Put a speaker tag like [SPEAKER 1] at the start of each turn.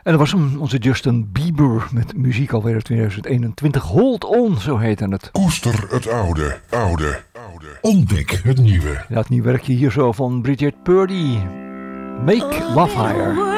[SPEAKER 1] En dat was hem, onze Justin Bieber met muziek alweer uit 2021. Hold On, zo heette het.
[SPEAKER 2] Koester het oude. Ontdek het nieuwe.
[SPEAKER 1] Ja, het nieuwe werkje hier zo van Bridget Purdy. Make Love Higher.